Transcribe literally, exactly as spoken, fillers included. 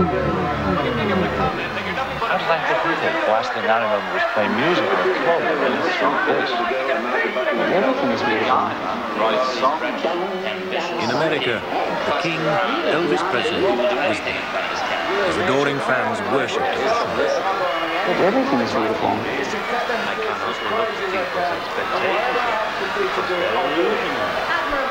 How did I get here? The last thing I remember was playing music in a club, and it's like this. Everything is beautiful. In America, the King, Elvis Presley, was there. His adoring fans worshipped at the shrine. Everything is beautiful. I cannot live up to people's expectations because they're illusional.